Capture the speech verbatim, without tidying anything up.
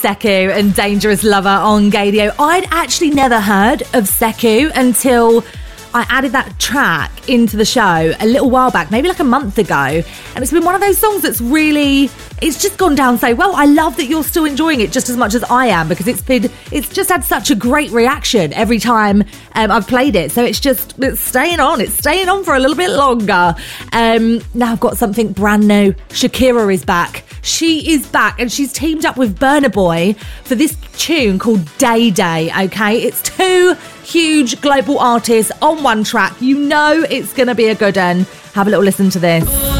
Sekou and Dangerous Lover on Gadio. I'd actually never heard of Sekou until I added that track into the show a little while back, maybe like a month ago. And it's been one of those songs that's really, it's just gone down so well. I love that you're still enjoying it just as much as I am, because it's been, it's just had such a great reaction every time um, I've played it. So it's just, it's staying on. It's staying on for a little bit longer. Um, now I've got something brand new. Shakira is back. She is back and she's teamed up with Burna Boy for this tune called Day Day, okay? It's two huge global artists on one track. You know it's going to be a good one. Have a little listen to this.